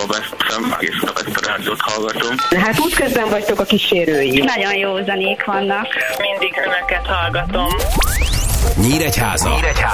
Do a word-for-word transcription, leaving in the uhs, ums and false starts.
hajnalban veszem, egész nap ezt a rádiót hallgatom. Hát útközben vagytok a kísérői. Nagyon jó zenék vannak. Mindig önöket hallgatom. Nyíregyháza. Nyíregyháza.